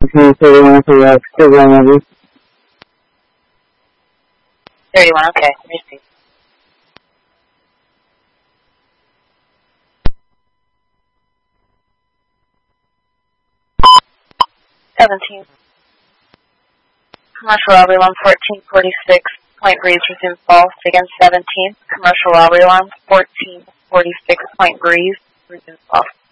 31 correct. Still going over. 31, okay. Receive. 17. Commercial robbery alarm 1446. Point breeze resume false. Against 17. Commercial robbery alarm 1446. Point breeze resume false.